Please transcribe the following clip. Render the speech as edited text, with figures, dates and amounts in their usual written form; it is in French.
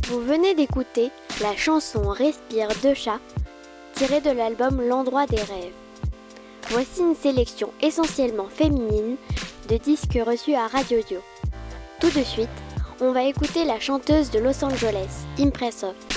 Vous venez d'écouter la chanson Respire de Chat, tirée de l'album L'Endroit des Rêves. Voici une sélection essentiellement féminine de disques reçus à Radio Dio. Tout de suite, on va écouter la chanteuse de Los Angeles, Impress Off.